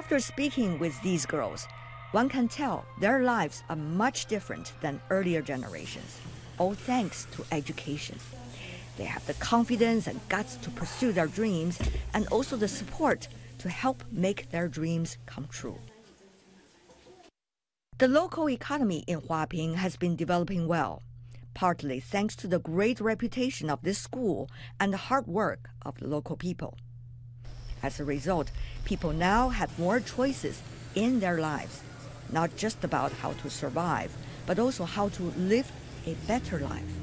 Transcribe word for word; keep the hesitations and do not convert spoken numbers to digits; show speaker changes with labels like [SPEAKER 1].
[SPEAKER 1] After speaking with these girls, one can tell their lives are much different than earlier generations, all thanks to education. They have the confidence and guts to pursue their dreams and also the support to help make their dreams come true. The local economy in Huaping has been developing well, partly thanks to the great reputation of this school and the hard work of the local people. As a result, people now have more choices in their lives, not just about how to survive, but also how to live a better life.